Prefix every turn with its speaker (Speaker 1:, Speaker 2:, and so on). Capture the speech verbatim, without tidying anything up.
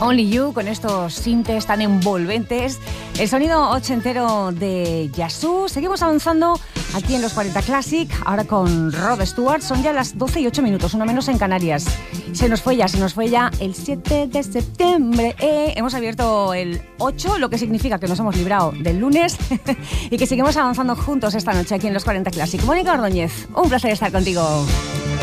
Speaker 1: Only You, con estos sintes tan envolventes, el sonido ochentero de Yazoo. Seguimos avanzando aquí en los cuarenta Classic, ahora con Rod Stewart. Son ya las doce y ocho minutos, uno menos en Canarias. Se nos fue ya, se nos fue ya el siete de septiembre. Eh, hemos abierto el ocho, lo que significa que nos hemos librado del lunes y que seguimos avanzando juntos esta noche aquí en los cuarenta Classic. Mónica Ordóñez, un placer estar contigo.